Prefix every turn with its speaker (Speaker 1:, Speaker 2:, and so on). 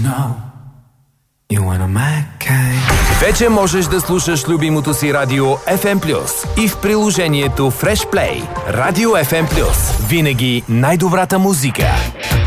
Speaker 1: You wanna make. Вече можеш да слушаш любимото си радио FM+, и в приложението Fresh Play. Радио FM+. Винаги най-добрата музика.